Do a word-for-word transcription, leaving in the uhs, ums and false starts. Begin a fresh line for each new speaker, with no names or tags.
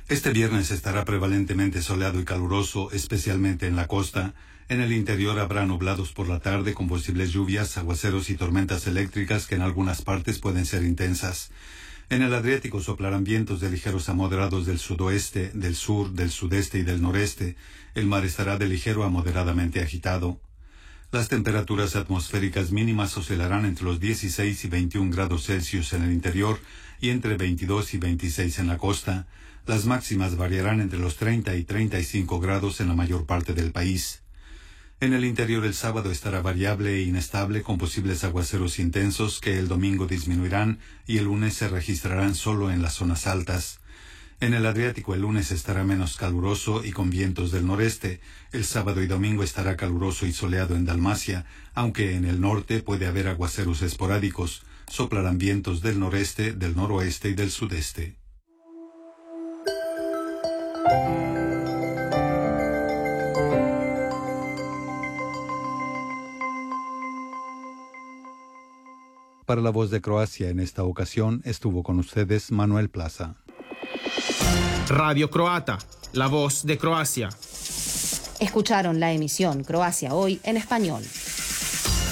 Este viernes estará prevalentemente soleado y caluroso, especialmente en la costa. En el interior habrá nublados por la tarde con posibles lluvias, aguaceros y tormentas eléctricas que en algunas partes pueden ser intensas. En el Adriático soplarán vientos de ligeros a moderados del sudoeste, del sur, del sudeste y del noreste. El mar estará de ligero a moderadamente agitado. Las temperaturas atmosféricas mínimas oscilarán entre los dieciséis y veintiún grados Celsius en el interior y entre veintidós y veintiséis en la costa. Las máximas variarán entre los treinta y treinta y cinco grados en la mayor parte del país. En el interior el sábado estará variable e inestable con posibles aguaceros intensos que el domingo disminuirán y el lunes se registrarán solo en las zonas altas. En el Adriático el lunes estará menos caluroso y con vientos del noreste. El sábado y domingo estará caluroso y soleado en Dalmacia, aunque en el norte puede haber aguaceros esporádicos. Soplarán vientos del noreste, del noroeste y del sudeste. Para la Voz de Croacia en esta ocasión estuvo con ustedes Manuel Plaza.
Radio Croata, la voz de Croacia.
Escucharon la emisión Croacia Hoy en español.